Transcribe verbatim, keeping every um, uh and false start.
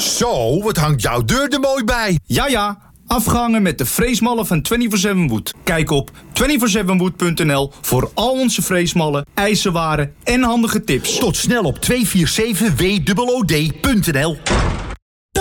Zo, wat hangt jouw deur er mooi bij. Ja, ja. Afgehangen met de freesmallen van vierentwintig zeven Wood. Kijk op vierentwintig zeven wood punt n l voor al onze freesmallen, ijzerwaren en handige tips. Tot snel op tweehonderdzevenenveertig w o d punt n l.